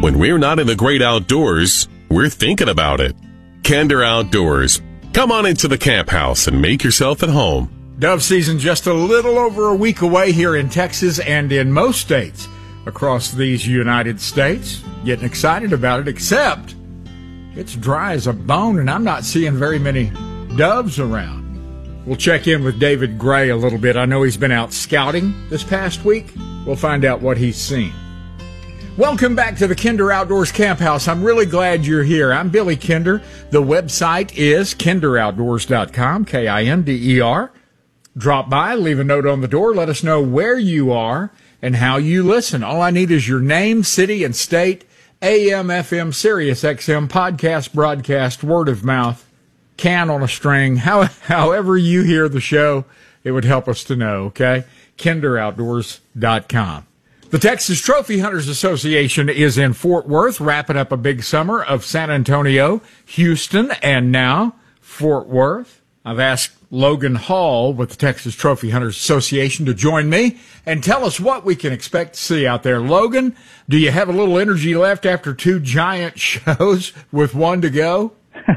When we're not in the great outdoors, we're thinking about it. Kinder Outdoors. Come on into the camp house and make yourself at home. Dove season just a little over a week away here in Texas and in most states across these United States. Getting excited about it, except it's dry as a bone and I'm not seeing very many doves around. We'll check in with David Gray a little bit. I know he's been out scouting this past week. We'll find out what he's seen. Welcome back to the Kinder Outdoors Camp House. I'm really glad you're here. I'm Billy Kinder. The website is kinderoutdoors.com, Kinder. Drop by, leave a note on the door. Let us know where you are and how you listen. All I need is your name, city, and state, AM, FM, Sirius XM, podcast, broadcast, word of mouth, can on a string. However you hear the show, it would help us to know, okay? kinderoutdoors.com. The Texas Trophy Hunters Association is in Fort Worth, wrapping up a big summer of San Antonio, Houston, and now Fort Worth. I've asked Logan Hall with the Texas Trophy Hunters Association to join me and tell us what we can expect to see out there. Logan, do you have a little energy left after two giant shows with one to go?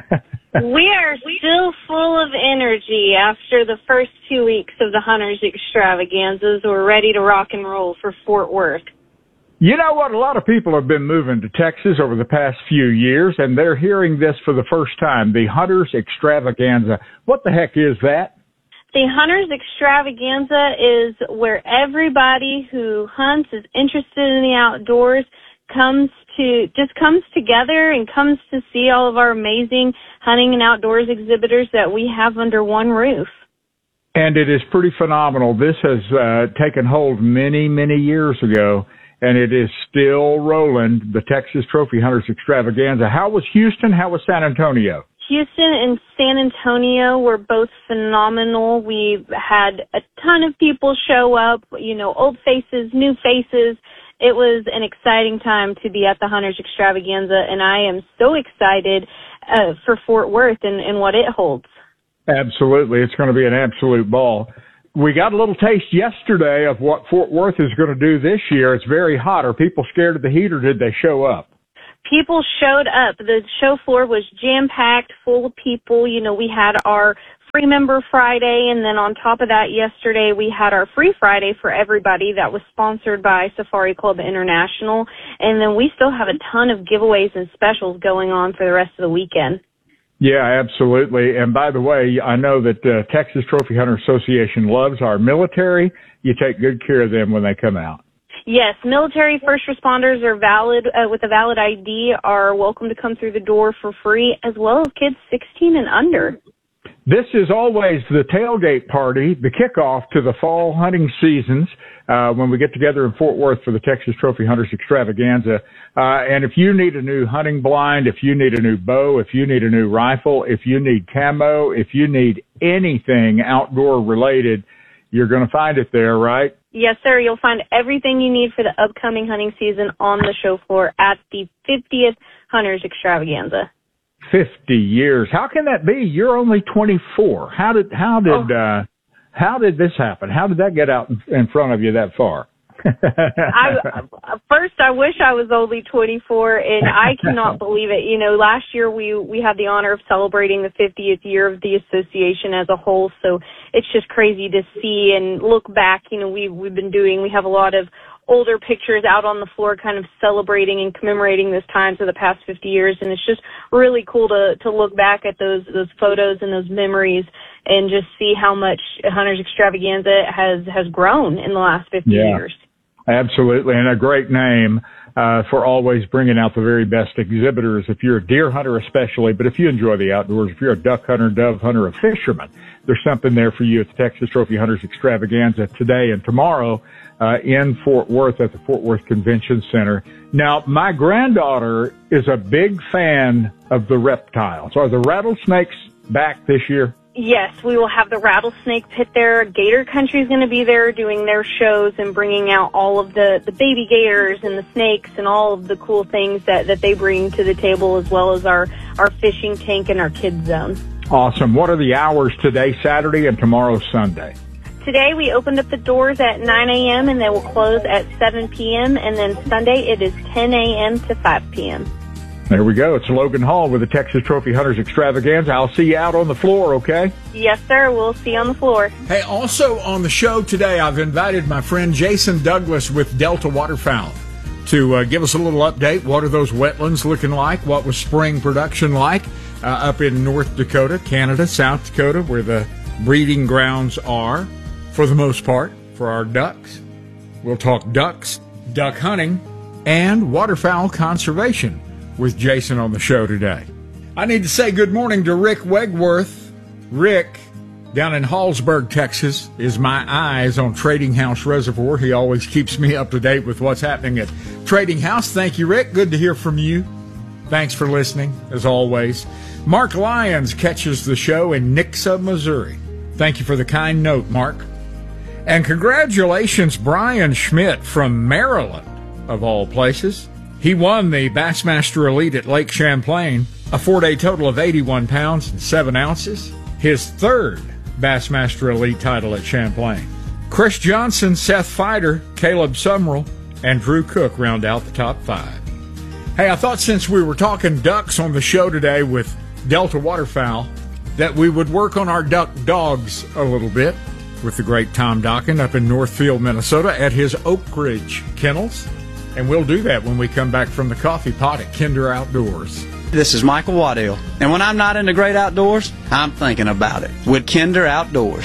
We are still full of energy after the first 2 weeks of the Hunters Extravaganzas. We're ready to rock and roll for Fort Worth. You know what? A lot of people have been moving to Texas over the past few years, and they're hearing this for the first time, the Hunters Extravaganza. What the heck is that? The Hunters Extravaganza is where everybody who hunts, is interested in the outdoors, comes together and comes to see all of our amazing hunting and outdoors exhibitors that we have under one roof. And it is pretty phenomenal. This has taken hold many, many years ago, and it is still rolling, the Texas Trophy Hunters Extravaganza. How was Houston? How was San Antonio? Houston and San Antonio were both phenomenal. We've had a ton of people show up, old faces, new faces. It was an exciting time to be at the Hunters Extravaganza, and I am so excited for Fort Worth and what it holds. Absolutely. It's going to be an absolute ball. We got a little taste yesterday of what Fort Worth is going to do this year. It's very hot. Are people scared of the heat, or did they show up? People showed up. The show floor was jam-packed, full of people. We had our Free Member Friday, and then on top of that, yesterday we had our Free Friday for everybody that was sponsored by Safari Club International, and then we still have a ton of giveaways and specials going on for the rest of the weekend. Yeah, absolutely. And by the way, I know that Texas Trophy Hunter Association loves our military. You take good care of them when they come out. Yes, military first responders are valid, with a valid ID, are welcome to come through the door for free, as well as kids 16 and under. This is always the tailgate party, the kickoff to the fall hunting seasons, when we get together in Fort Worth for the Texas Trophy Hunters Extravaganza. And if you need a new hunting blind, if you need a new bow, if you need a new rifle, if you need camo, if you need anything outdoor related, you're going to find it there, right? Yes, sir. You'll find everything you need for the upcoming hunting season on the show floor at the 50th Hunters Extravaganza. 50 years. How can that be? You're only 24. How did this happen? How did that get out in front of you that far? First, I wish I was only 24, and I cannot believe it. Last year we had the honor of celebrating the 50th year of the association as a whole, so it's just crazy to see and look back. We have a lot of older pictures out on the floor kind of celebrating and commemorating this time for the past 50 years, and it's just really cool to look back at those photos and those memories and just see how much Hunters Extravaganza has grown in the last 50 years. Absolutely, and a great name for always bringing out the very best exhibitors. If you're a deer hunter especially, but if you enjoy the outdoors, if you're a duck hunter, dove hunter, a fisherman, there's something there for you at the Texas Trophy Hunters Extravaganza today and tomorrow in Fort Worth at the Fort Worth Convention Center. Now, my granddaughter is a big fan of the reptiles. Are the rattlesnakes back this year? Yes, we will have the rattlesnake pit there. Gator Country is going to be there doing their shows and bringing out all of the baby gators and the snakes and all of the cool things that they bring to the table, as well as our fishing tank and our kids zone. Awesome. What are the hours today, Saturday, and tomorrow, Sunday? Today we opened up the doors at 9 a.m. and they will close at 7 p.m. And then Sunday it is 10 a.m. to 5 p.m. There we go. It's Logan Hall with the Texas Trophy Hunters Extravaganza. I'll see you out on the floor, okay? Yes, sir. We'll see you on the floor. Hey, also on the show today, I've invited my friend Jason Douglas with Delta Waterfowl to give us a little update. What are those wetlands looking like? What was spring production like up in North Dakota, Canada, South Dakota, where the breeding grounds are, for the most part, for our ducks. We'll talk ducks, duck hunting, and waterfowl conservation with Jason on the show today. I need to say good morning to Rick Wegworth. Rick, down in Hallsburg, Texas, is my eyes on Trading House Reservoir. He always keeps me up to date with what's happening at Trading House. Thank you, Rick. Good to hear from you. Thanks for listening, as always. Mark Lyons catches the show in Nixa, Missouri. Thank you for the kind note, Mark. And congratulations, Brian Schmidt from Maryland, of all places. He won the Bassmaster Elite at Lake Champlain, a 4-day total of 81 pounds and 7 ounces. His third Bassmaster Elite title at Champlain. Chris Johnson, Seth Feider, Caleb Summerall, and Drew Cook round out the top 5. Hey, I thought since we were talking ducks on the show today with Delta Waterfowl, that we would work on our duck dogs a little bit with the great Tom Dockin up in Northfield, Minnesota at his Oak Ridge Kennels. And we'll do that when we come back from the coffee pot at Kinder Outdoors. This is Michael Waddell, and when I'm not in the great outdoors, I'm thinking about it with Kinder Outdoors.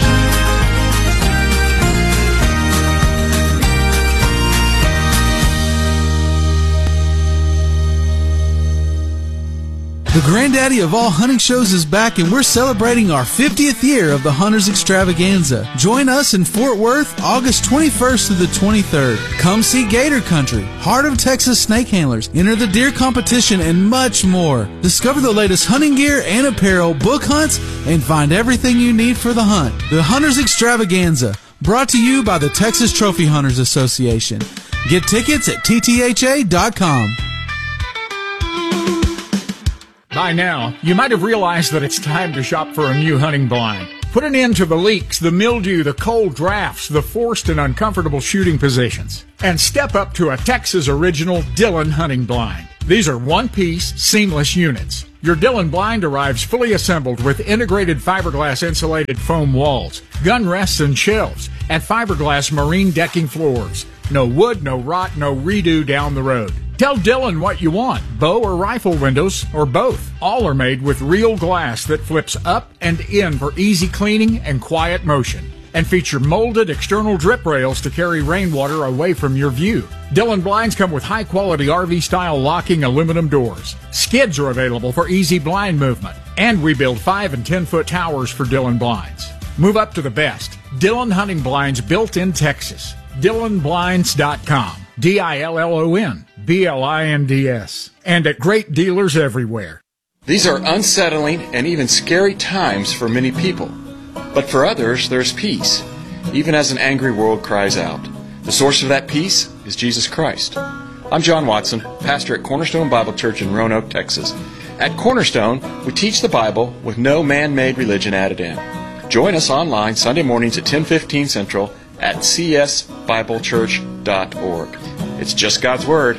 The granddaddy of all hunting shows is back, and we're celebrating our 50th year of the Hunters Extravaganza. Join us in Fort Worth, August 21st through the 23rd. Come see Gator Country, Heart of Texas Snake Handlers, enter the deer competition, and much more. Discover the latest hunting gear and apparel, book hunts, and find everything you need for the hunt. The Hunters Extravaganza, brought to you by the Texas Trophy Hunters Association. Get tickets at ttha.com. By now, you might have realized that it's time to shop for a new hunting blind. Put an end to the leaks, the mildew, the cold drafts, the forced and uncomfortable shooting positions, and step up to a Texas original Dillon hunting blind. These are one-piece, seamless units. Your Dillon blind arrives fully assembled with integrated fiberglass insulated foam walls, gun rests and shelves, and fiberglass marine decking floors. No wood, no rot, no redo down the road. Tell Dillon what you want, bow or rifle windows, or both. All are made with real glass that flips up and in for easy cleaning and quiet motion, and feature molded external drip rails to carry rainwater away from your view. Dillon blinds come with high-quality RV-style locking aluminum doors. Skids are available for easy blind movement, and we build 5- and 10-foot towers for Dillon blinds. Move up to the best. Dillon hunting blinds built in Texas. DillonBlinds.com. DILLONBLINDS. And at great dealers everywhere. These are unsettling and even scary times for many people. But for others, there's peace, even as an angry world cries out. The source of that peace is Jesus Christ. I'm John Watson, pastor at Cornerstone Bible Church in Roanoke, Texas. At Cornerstone, we teach the Bible with no man-made religion added in. Join us online Sunday mornings at 10:15 Central at csbiblechurch.org. It's just God's Word,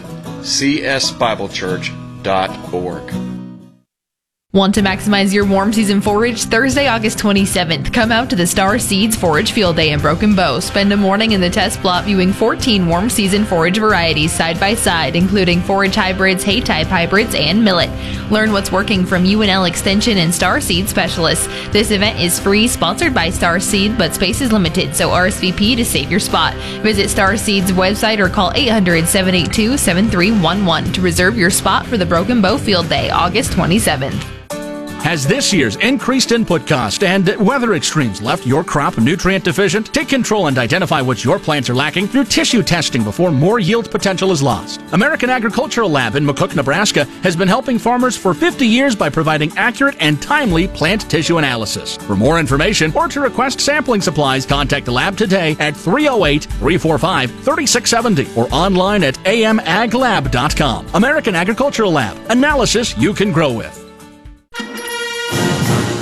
csbiblechurch.org. Want to maximize your warm season forage? Thursday, August 27th. Come out to the Star Seeds Forage Field Day in Broken Bow. Spend a morning in the test plot viewing 14 warm season forage varieties side by side, including forage hybrids, hay type hybrids, and millet. Learn what's working from UNL Extension and Star Seed specialists. This event is free, sponsored by Star Seed, but space is limited, so RSVP to save your spot. Visit Star Seed's website or call 800-782-7311 to reserve your spot for the Broken Bow Field Day, August 27th. Has this year's increased input cost and weather extremes left your crop nutrient deficient? Take control and identify what your plants are lacking through tissue testing before more yield potential is lost. American Agricultural Lab in McCook, Nebraska has been helping farmers for 50 years by providing accurate and timely plant tissue analysis. For more information or to request sampling supplies, contact the lab today at 308-345-3670 or online at amaglab.com. American Agricultural Lab. Analysis you can grow with.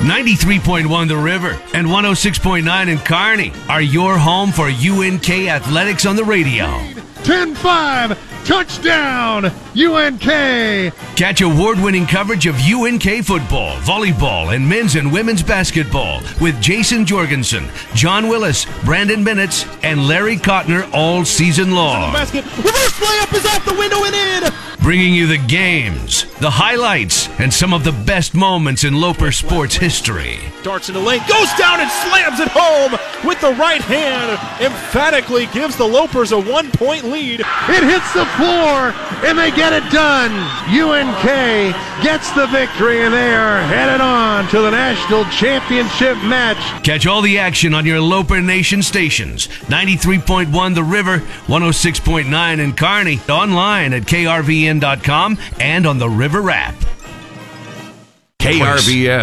93.1 The River and 106.9 in Kearney are your home for UNK Athletics on the radio. 10-5, touchdown, UNK! Catch award-winning coverage of UNK football, volleyball, and men's and women's basketball with Jason Jorgensen, John Willis, Brandon Bennett, and Larry Kottner all season long. Basket, reverse layup is off the window and in! Bringing you the games, the highlights, and some of the best moments in Loper sports history. Darts in the lane, goes down and slams it home with the right hand. Emphatically gives the Lopers a 1-point lead. It hits the floor, and they get it done. UNK gets the victory, and they are headed on to the national championship match. Catch all the action on your Loper Nation stations. 93.1 The River, 106.9 in Kearney, online at krvn.com and on the River app. KRVN